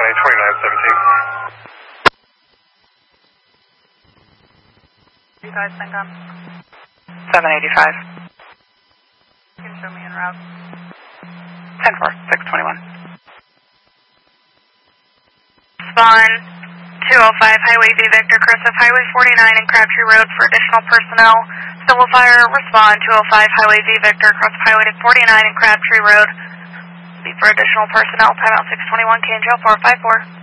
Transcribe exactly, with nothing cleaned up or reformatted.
County twenty-nine seventeen. You guys think I'm seven eighty-five. You can show me en route. ten four, six twenty-one. Spawn two oh five, Highway V Victor, cross of Highway forty-nine and Crabtree Road for additional personnel. Civil fire, respond two oh five, Highway V Victor, cross of Highway forty-nine and Crabtree Road. Be for additional personnel, timeout six twenty-one, K and J four five four.